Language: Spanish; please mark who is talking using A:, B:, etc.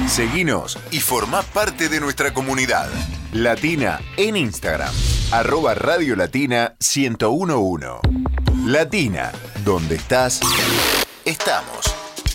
A: Seguinos y formá parte de nuestra comunidad. Latina en Instagram. @Radio Latina 1011. Latina, donde estás, estamos.